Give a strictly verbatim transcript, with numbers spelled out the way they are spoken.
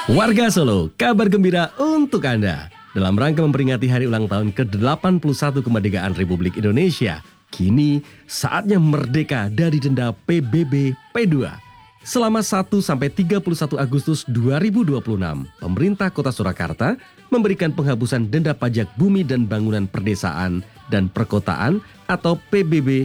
Warga Solo, kabar gembira untuk Anda. Dalam rangka memperingati hari ulang tahun ke delapan puluh satu kemerdekaan Republik Indonesia, kini saatnya merdeka dari denda P B B P dua. Selama satu sampai tiga puluh satu Agustus dua ribu dua puluh enam, pemerintah Kota Surakarta memberikan penghapusan denda pajak bumi dan bangunan perdesaan dan perkotaan atau P B B